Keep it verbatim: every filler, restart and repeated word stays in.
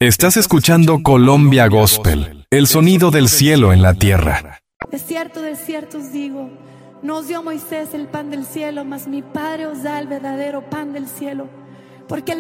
Estás escuchando Colombia Gospel, el sonido del cielo en la tierra. De cierto, de cierto os digo, no os dio Moisés el pan del cielo, mas mi Padre os da el verdadero pan del cielo. Porque el